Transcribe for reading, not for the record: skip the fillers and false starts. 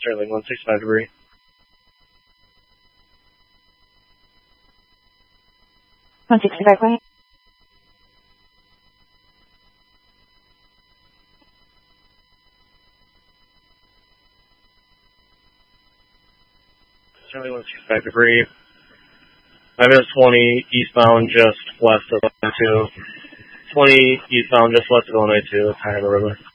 Sterling 165 debris. One 65, go ahead. Sterling 165 debris. 5-20 eastbound just west of Illinois 2. 20 eastbound just west of Illinois 2. It's high on the river.